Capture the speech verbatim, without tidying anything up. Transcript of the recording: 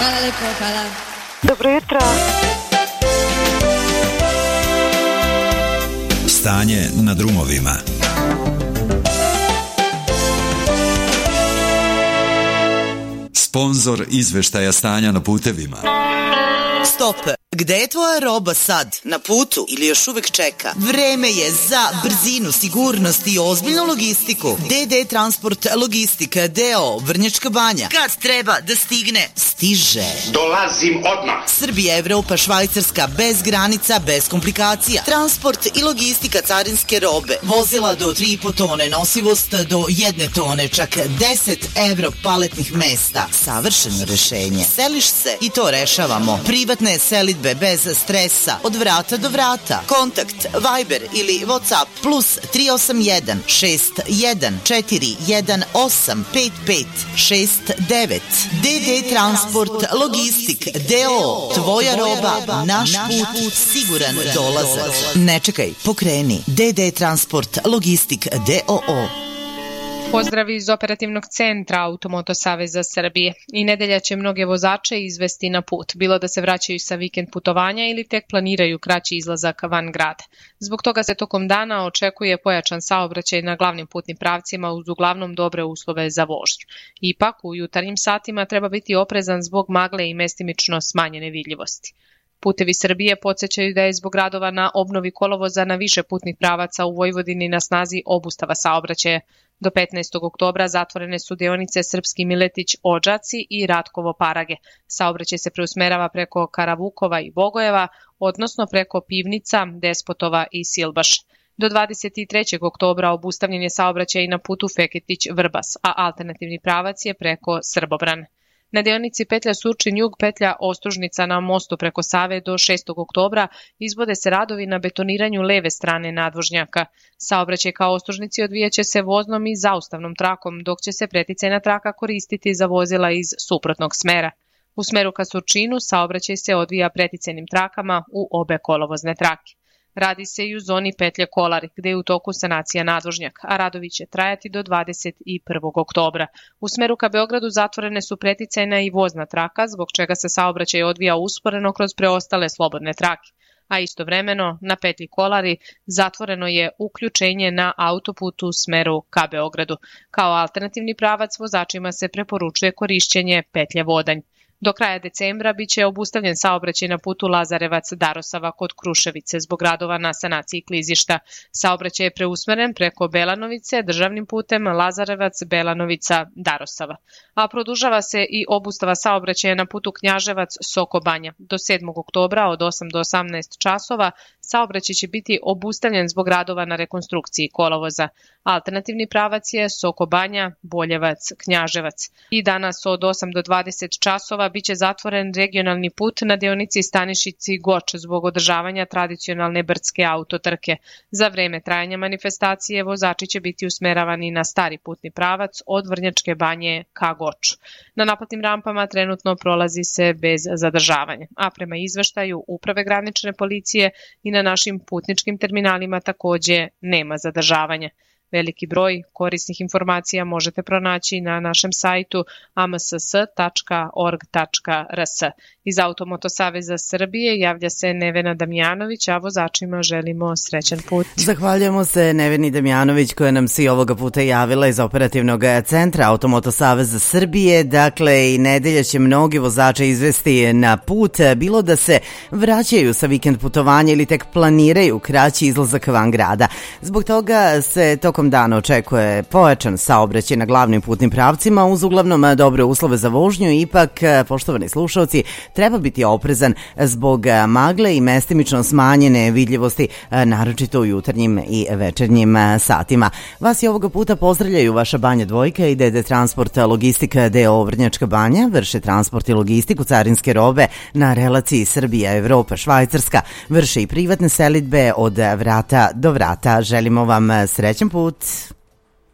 Hvala lepo, hvala. Dobro jutro. Stanje na drumovima. Sponzor izveštaja stanja na putevima. Stop! Gde je tvoja roba sad? Na putu ili još uvek čeka? Vreme je za brzinu, sigurnost i ozbiljnu logistiku. D D Transport Logistika D O Vrnjačka Banja. Kad treba da stigne, stiže. Dolazim odmah. Srbija, Evropa, Švajcarska, bez granica, bez komplikacija. Transport i logistika carinske robe. Vozila do tri i po tone, nosivost do jedne tone, čak deset evro paletnih mesta. Savršeno rešenje. Seliš se i to rešavamo. Privatne selidbe bez stresa, od vrata do vrata. Kontakt, Viber ili WhatsApp plus tri osam jedan šest jedan četiri jedan osam pet pet šest devet. D D Transport Logistik D O. Tvoja roba, naš put, siguran dolazak. Ne čekaj, pokreni. D D Transport Logistik D O O. Pozdrav iz operativnog centra Automoto Saveza Srbije. I nedelja će mnoge vozače izvesti na put, bilo da se vraćaju sa vikend putovanja ili tek planiraju kraći izlazak van grada. Zbog toga se tokom dana očekuje pojačan saobraćaj na glavnim putnim pravcima uz uglavnom dobre uslove za vožnju. Ipak, u jutarnjim satima treba biti oprezan zbog magle i mestimično smanjene vidljivosti. Putevi Srbije podsjećaju da je zbog radova na obnovi kolovoza na više putnih pravaca u Vojvodini na snazi obustava saobraćaja. Do petnaestog oktobra zatvorene su deonice Srpski Miletić-Odžaci i Ratkovo-Parage. Saobraćaj se preusmerava preko Karavukova i Bogojeva, odnosno preko Pivnica, Despotova i Silbaš. Do dvadeset trećeg oktobra obustavljen je saobraćaj na putu Feketić-Vrbas, a alternativni pravac je preko Srbobran. Na deonici petlja Surčin-Jug, petlja Ostružnica na mostu preko Save do šestog oktobra izvode se radovi na betoniranju leve strane nadvožnjaka. Saobraćaj ka Ostružnici odvijaće se voznom i zaustavnom trakom, dok će se preticajna traka koristiti za vozila iz suprotnog smera. U smeru ka Surčinu saobraćaj se odvija preticajnim trakama u obe kolovozne trake. Radi se i u zoni petlje Kolari, gde je u toku sanacija nadvožnjaka, a radovi će trajati do dvadeset prvog oktobra. U smeru ka Beogradu zatvorene su preticajna i vozna traka, zbog čega se saobraćaj odvija usporeno kroz preostale slobodne trake. A istovremeno, na petlji Kolari zatvoreno je uključenje na autoputu u smeru ka Beogradu. Kao alternativni pravac vozačima se preporučuje korišćenje petlje Vodanj. Do kraja decembra biće obustavljen saobraćaj na putu Lazarevac-Darosava kod Kruševice zbog radova na sanaciji klizišta. Saobraćaj je preusmeren preko Belanovice državnim putem Lazarevac-Belanovica-Darosava. A produžava se i obustava saobraćaja na putu Knjaževac-Sokobanja. Do sedmog oktobra od osam do osamnaest časova saobraćaj će biti obustavljen zbog radova na rekonstrukciji kolovoza. Alternativni pravac je Sokobanja, Boljevac, Knjaževac. I danas od osam do dvadeset časova biće zatvoren regionalni put na deonici Stanišici-Goč zbog održavanja tradicionalne brdske autotrke. Za vreme trajanja manifestacije vozači će biti usmeravani na stari putni pravac od Vrnjačke Banje ka Goču. Na naplatnim rampama trenutno prolazi se bez zadržavanja, a prema izveštaju Uprave granične policije i na našim putničkim terminalima takođe nema zadržavanja. Veliki broj korisnih informacija možete pronaći na našem sajtu a m s s tačka org tačka r s. Iz Automoto Saveza Srbije javlja se Nevena Damjanović, a vozačima želimo srećan put. Zahvaljujemo se Neveni Damjanović koja nam se i ovoga puta javila iz operativnog centra Automoto Saveza Srbije. Dakle, i nedelja će mnogi vozače izvesti na put, bilo da se vraćaju sa vikend putovanja ili tek planiraju kraći izlazak van grada. Zbog toga se tokom dana očekuje pojačan saobraćaj na glavnim putnim pravcima uz uglavnom dobre uslove za vožnju. Ipak, poštovani slušalci, treba biti oprezan zbog magle i mestimično smanjene vidljivosti, naročito u jutarnjim i večernjim satima. Vas i ovoga puta pozdravljaju vaša Banja Dvojka i D D Transport Logistika D O Vrnjačka Banja. Vrše transport i logistiku carinske robe na relaciji Srbija, Evropa, Švajcarska. Vrše i privatne selidbe od vrata do vrata. Želimo vam srećan put.